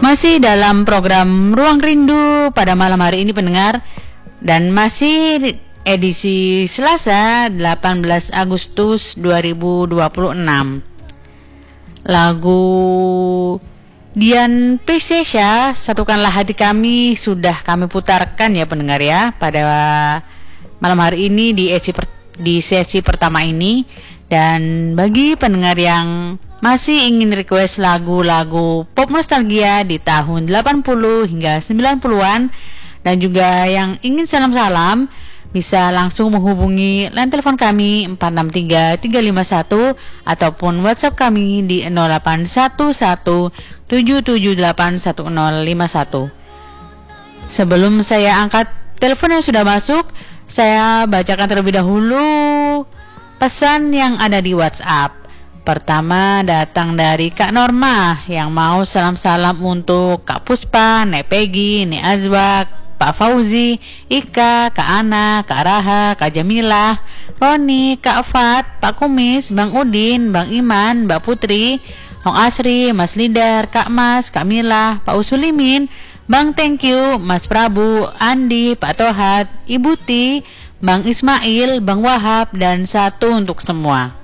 Masih dalam program Ruang Rindu pada malam hari ini pendengar, dan masih edisi Selasa 18 Agustus 2026. Lagu Dian Piscesha, Satukanlah Hati Kami, sudah kami putarkan ya pendengar ya pada malam hari ini di sesi pertama ini. Dan bagi pendengar yang masih ingin request lagu-lagu pop nostalgia di tahun 80 hingga 90-an dan juga yang ingin salam-salam, bisa langsung menghubungi line telepon kami 463351 ataupun WhatsApp kami di 081177811051. Sebelum saya angkat telepon yang sudah masuk, saya bacakan terlebih dahulu pesan yang ada di WhatsApp. Pertama datang dari Kak Norma yang mau salam-salam untuk Kak Puspa, Nek Peggy, Nek Azwa, Pak Fauzi, Ika, Kak Ana, Kak Raha, Kak Jamilah, Roni, Kak Fat, Pak Kumis, Bang Udin, Bang Iman, Mbak Putri, Bang Asri, Mas Lidar, Kak Mas, Kak Milah, Pak Usulimin, Bang Thank You, Mas Prabu, Andi, Pak Tohat, Ibu Ti, Bang Ismail, Bang Wahab, dan satu untuk semua.